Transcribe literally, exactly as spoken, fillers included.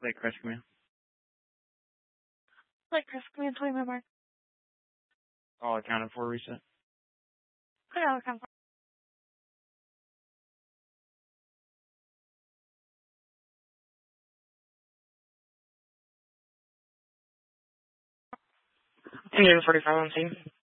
Lake Rescue Man. Like Rescue Man, twenty mark. All accounted for reset. Okay, I'll come. Indian forty-five on scene.